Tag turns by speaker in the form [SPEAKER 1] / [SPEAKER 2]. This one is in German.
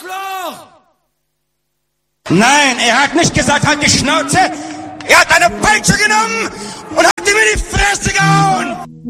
[SPEAKER 1] Arschloch!
[SPEAKER 2] Nein, er hat nicht gesagt, halt die Schnauze. Er hat eine Peitsche genommen und hat ihm in die Fresse gehauen.